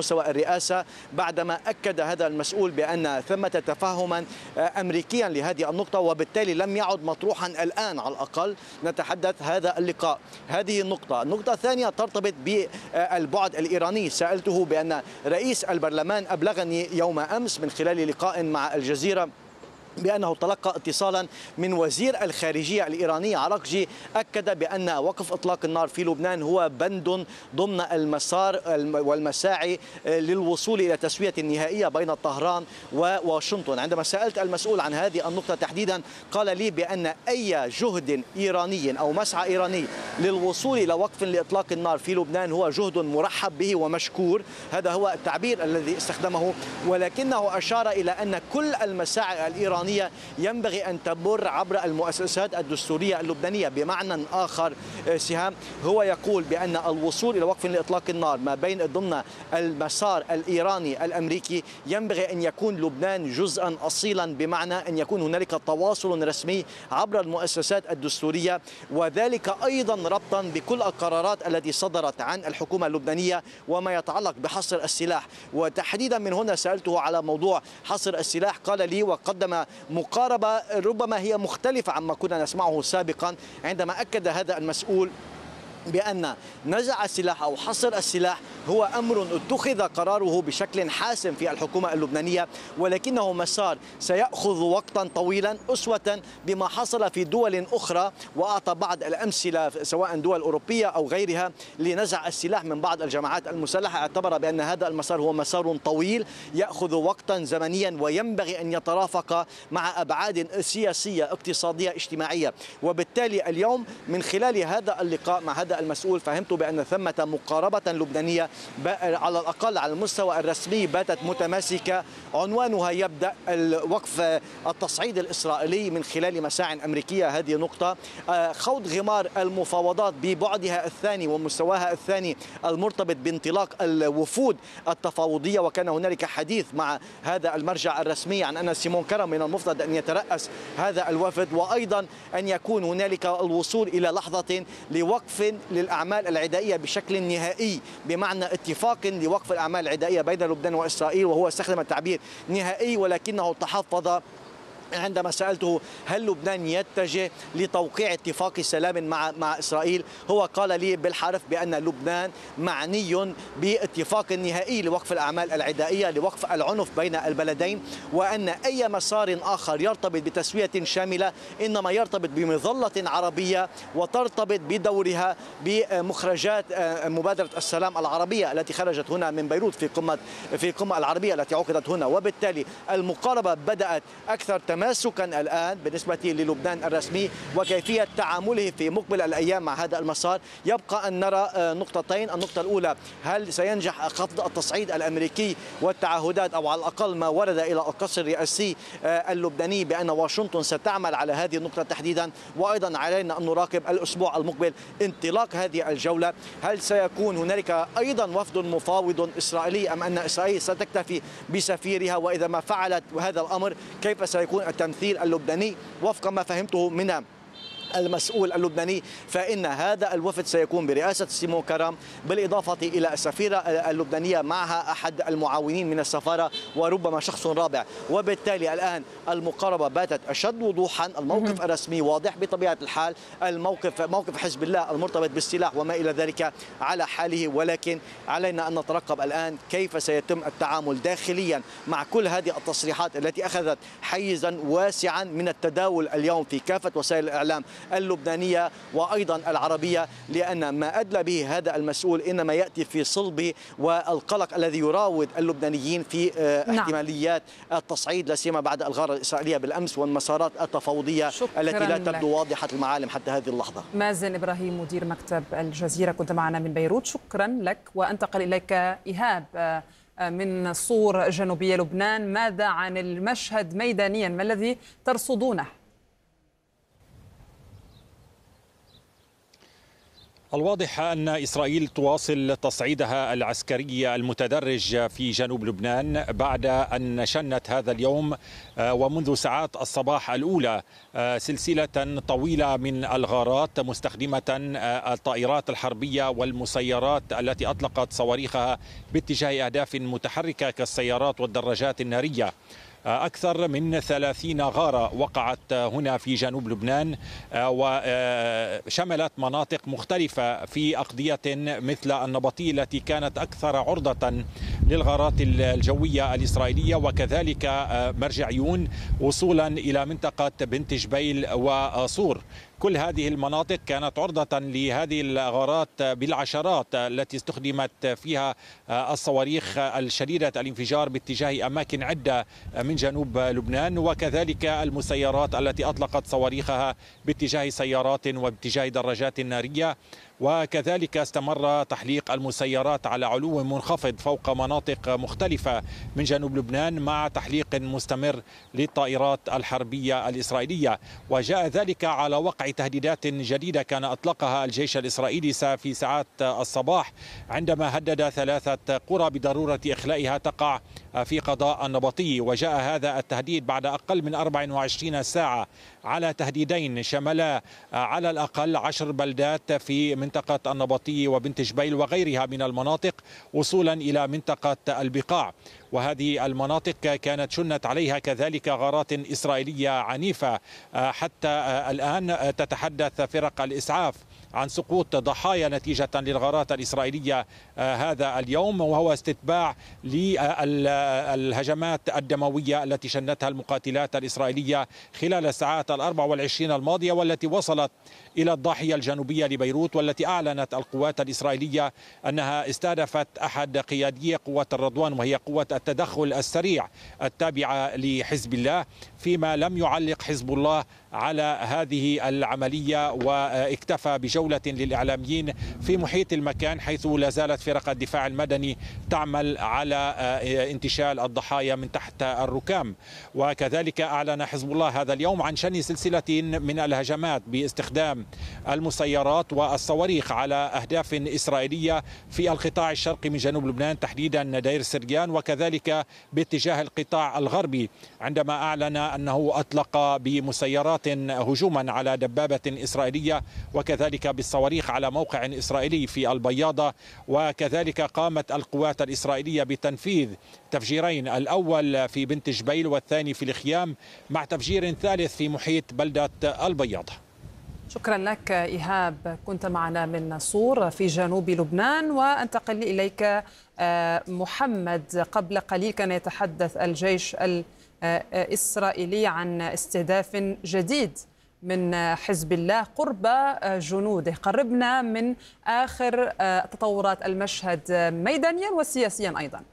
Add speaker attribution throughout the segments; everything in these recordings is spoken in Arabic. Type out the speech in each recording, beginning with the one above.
Speaker 1: مستوى الرئاسة، بعدما أكد هذا المسؤول بأن ثمة تفاهما أمريكيا لهذه النقطة، وبالتالي لم يعد مطروحا الآن على الأقل نتحدث هذا اللقاء. هذه النقطة الثانية ترتبط بالبعد الإيراني. سألته بأن رئيس البرلمان أبلغني يوم أمس من خلال لقاء مع الجزيرة بأنه تلقى اتصالا من وزير الخارجية الإيراني عراقجي، أكد بأن وقف إطلاق النار في لبنان هو بند ضمن المسار والمساعي للوصول إلى تسوية نهائية بين طهران وواشنطن. عندما سألت المسؤول عن هذه النقطة تحديدا قال لي بأن أي جهد إيراني أو مسعى إيراني للوصول إلى وقف لإطلاق النار في لبنان هو جهد مرحب به ومشكور. هذا هو التعبير الذي استخدمه، ولكنه أشار إلى أن كل المساعي الإيرانية ينبغي أن تمر عبر المؤسسات الدستورية اللبنانية. بمعنى آخر سهام هو يقول بأن الوصول إلى وقف لإطلاق النار ما بين ضمن المسار الإيراني الأمريكي ينبغي أن يكون لبنان جزءا أصيلا، بمعنى أن يكون هنالك تواصل رسمي عبر المؤسسات الدستورية، وذلك أيضا ربطا بكل القرارات التي صدرت عن الحكومة اللبنانية وما يتعلق بحصر السلاح. وتحديدا من هنا سألته على موضوع حصر السلاح، قال لي وقدم مقاربة ربما هي مختلفة عما كنا نسمعه سابقا، عندما أكد هذا المسؤول بأن نزع السلاح أو حصر السلاح هو أمر اتخذ قراره بشكل حاسم في الحكومة اللبنانية، ولكنه مسار سيأخذ وقتا طويلا أسوة بما حصل في دول أخرى، وأعطى بعض الأمثلة سواء دول أوروبية أو غيرها لنزع السلاح من بعض الجماعات المسلحة. اعتبر بأن هذا المسار هو مسار طويل يأخذ وقتا زمنيا وينبغي أن يترافق مع أبعاد سياسية اقتصادية اجتماعية. وبالتالي اليوم من خلال هذا اللقاء مع هذا المسؤول فهمت بأن ثمة مقاربة لبنانية على الأقل على المستوى الرسمي باتت متماسكة، عنوانها يبدأ وقف التصعيد الإسرائيلي من خلال مساع أمريكية. هذه نقطة. خوض غمار المفاوضات ببعدها الثاني ومستواها الثاني المرتبط بانطلاق الوفود التفاوضية، وكان هنالك حديث مع هذا المرجع الرسمي عن أن سيمون كرم من المفترض أن يترأس هذا الوفد، وأيضا أن يكون هنالك الوصول إلى لحظة لوقف للأعمال العدائية بشكل نهائي، بمعنى اتفاق لوقف الأعمال العدائية بين لبنان وإسرائيل، وهو استخدم التعبير نهائي ولكنه تحفظ عندما سألته هل لبنان يتجه لتوقيع اتفاق سلام مع إسرائيل. هو قال لي بالحرف بأن لبنان معني باتفاق نهائي لوقف الأعمال العدائية لوقف العنف بين البلدين، وأن أي مسار آخر يرتبط بتسوية شاملة إنما يرتبط بمظلة عربية وترتبط بدورها بمخرجات مبادرة السلام العربية التي خرجت هنا من بيروت في القمة العربية التي عقدت هنا. وبالتالي المقاربة بدأت أكثر تماسكا الآن بالنسبة للبنان الرسمي وكيفية تعامله في مقبل الأيام مع هذا المسار. يبقى أن نرى نقطتين. النقطة الأولى، هل سينجح خفض التصعيد الأمريكي والتعهدات أو على الأقل ما ورد إلى القصر الرئاسي اللبناني بأن واشنطن ستعمل على هذه النقطة تحديدا. وأيضا علينا أن نراقب الأسبوع المقبل انطلاق هذه الجولة، هل سيكون هنالك أيضا وفد مفاوض إسرائيلي أم أن إسرائيل ستكتفي بسفيرها، وإذا ما فعلت هذا الأمر كيف سيكون التمثيل اللبناني. وفق ما فهمته من المسؤول اللبناني فإن هذا الوفد سيكون برئاسة سيمون كرم، بالإضافة إلى السفيرة اللبنانية معها أحد المعاونين من السفارة وربما شخص رابع. وبالتالي الآن المقاربة باتت أشد وضوحا، الموقف الرسمي واضح بطبيعة الحال، موقف حزب الله المرتبط بالسلاح وما إلى ذلك على حاله، ولكن علينا أن نترقب الآن كيف سيتم التعامل داخليا مع كل هذه التصريحات التي أخذت حيزا واسعا من التداول اليوم في كافة وسائل الإعلام اللبنانية وأيضا العربية، لأن ما أدلى به هذا المسؤول إنما يأتي في صلب والقلق الذي يراود اللبنانيين في احتماليات التصعيد، لا سيما بعد الغارة الإسرائيلية بالأمس والمسارات التفاوضية التي لا تبدو واضحة المعالم حتى هذه اللحظة.
Speaker 2: مازن إبراهيم مدير مكتب الجزيرة كنت معنا من بيروت، شكرا لك. وأنتقل إليك إيهاب من صور جنوبية لبنان، ماذا عن المشهد ميدانيا؟ ما الذي ترصدونه؟
Speaker 3: الواضح أن إسرائيل تواصل تصعيدها العسكري المتدرج في جنوب لبنان بعد أن شنت هذا اليوم ومنذ ساعات الصباح الأولى سلسلة طويلة من الغارات مستخدمة الطائرات الحربية والمسيرات التي أطلقت صواريخها باتجاه أهداف متحركة كالسيارات والدراجات النارية. أكثر من 30 غارة وقعت هنا في جنوب لبنان وشملت مناطق مختلفة في أقضية مثل النبطي التي كانت أكثر عرضة للغارات الجوية الإسرائيلية، وكذلك مرجعيون وصولا إلى منطقة بنت جبيل وصور. كل هذه المناطق كانت عرضة لهذه الغارات بالعشرات التي استخدمت فيها الصواريخ الشديدة الانفجار باتجاه أماكن عدة من جنوب لبنان، وكذلك المسيرات التي أطلقت صواريخها باتجاه سيارات وباتجاه دراجات نارية. وكذلك استمر تحليق المسيرات على علو منخفض فوق مناطق مختلفة من جنوب لبنان مع تحليق مستمر للطائرات الحربية الإسرائيلية، وجاء ذلك على وقع تهديدات جديدة كان أطلقها الجيش الإسرائيلي في ساعات الصباح عندما هدد 3 قرى بضرورة إخلائها تقع في قضاء النبطي. وجاء هذا التهديد بعد أقل من 24 ساعة على تهديدين شملا على الأقل 10 بلدات في منطقة النبطي وبنت جبيل وغيرها من المناطق وصولا إلى منطقة البقاع. وهذه المناطق كانت شنت عليها كذلك غارات إسرائيلية عنيفة. حتى الآن تتحدث فرق الإسعاف عن سقوط ضحايا نتيجة للغارات الإسرائيلية هذا اليوم، وهو استتباع للهجمات الدموية التي شنتها المقاتلات الإسرائيلية خلال الساعات 24 الماضية، والتي وصلت إلى الضاحية الجنوبية لبيروت، والتي أعلنت القوات الإسرائيلية أنها استهدفت أحد قيادي قوة الرضوان، وهي قوة التدخل السريع التابعة لحزب الله، فيما لم يعلق حزب الله على هذه العملية واكتفى بجولة للإعلاميين في محيط المكان، حيث لا زالت فرق الدفاع المدني تعمل على انتشال الضحايا من تحت الركام. وكذلك أعلن حزب الله هذا اليوم عن شن سلسلة من الهجمات باستخدام المسيرات والصواريخ على أهداف إسرائيلية في القطاع الشرقي من جنوب لبنان، تحديدا دير سرجان، وكذلك باتجاه القطاع الغربي، عندما أعلن أنه أطلق بمسيرات هجوما على دبابة إسرائيلية وكذلك بالصواريخ على موقع إسرائيلي في البياضة. وكذلك قامت القوات الإسرائيلية بتنفيذ تفجيرين، الأول في بنت جبيل والثاني في الخيام، مع تفجير ثالث في محيط بلدة البياضة.
Speaker 2: شكرا لك إيهاب، كنت معنا من صور في جنوب لبنان. وانتقل إليك محمد. قبل قليل كان يتحدث الجيش الإسرائيلي عن استهداف جديد من حزب الله قرب جنوده. قربنا من آخر تطورات المشهد ميدانيا وسياسيا أيضا.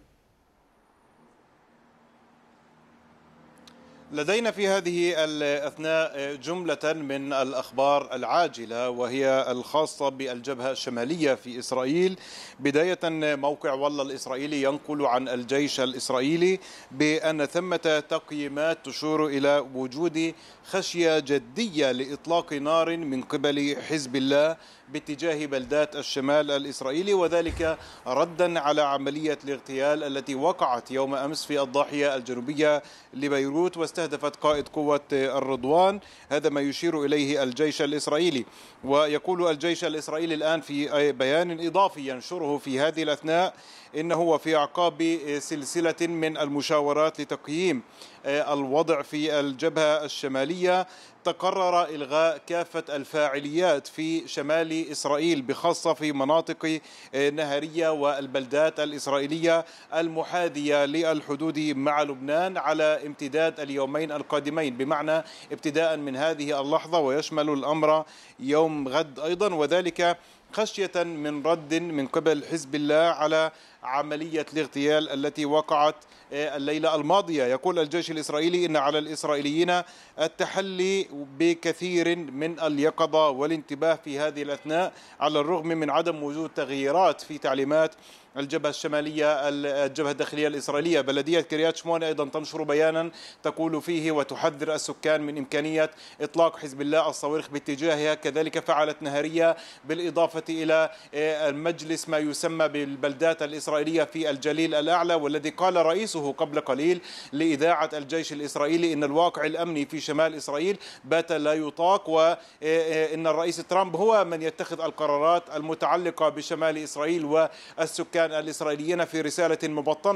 Speaker 4: لدينا في هذه الأثناء جملة من الأخبار العاجلة، وهي الخاصة بالجبهة الشمالية في إسرائيل. بداية، موقع والله الإسرائيلي ينقل عن الجيش الإسرائيلي بأن ثمة تقييمات تشير إلى وجود خشية جدية لإطلاق نار من قبل حزب الله باتجاه بلدات الشمال الإسرائيلي، وذلك ردا على عملية الاغتيال التي وقعت يوم أمس في الضاحية الجنوبية لبيروت واستهدفت قائد قوة الرضوان. هذا ما يشير إليه الجيش الإسرائيلي. ويقول الجيش الإسرائيلي الآن في بيان إضافي ينشره في هذه الأثناء إنه وفي أعقاب سلسلة من المشاورات لتقييم الوضع في الجبهة الشمالية، تقرر إلغاء كافة الفاعليات في شمال إسرائيل، بخاصة في مناطق نهرية والبلدات الإسرائيلية المحاذية للحدود مع لبنان على امتداد اليومين القادمين، بمعنى ابتداء من هذه اللحظة ويشمل الأمر يوم غد أيضا، وذلك خشية من رد من قبل حزب الله على عملية الاغتيال التي وقعت الليلة الماضية. يقول الجيش الإسرائيلي إن على الإسرائيليين التحلي بكثير من اليقظة والانتباه في هذه الأثناء، على الرغم من عدم وجود تغييرات في تعليمات الجبهة الشمالية الجبهة الداخلية الإسرائيلية. بلدية كريات شمون أيضا تنشر بيانا تقول فيه وتحذر السكان من إمكانية إطلاق حزب الله الصواريخ باتجاهها. كذلك فعلت نهارية بالإضافة إلى المجلس ما يسمى بالبلدات الإسرائيلية في الجليل الأعلى، والذي قال رئيسه قبل قليل لإذاعة الجيش الإسرائيلي إن الواقع الأمني في شمال إسرائيل بات لا يطاق، وإن الرئيس ترامب هو من يتخذ القرارات المتعلقة بشمال إسرائيل والسكان الإسرائيليين. في رسالة مبطنة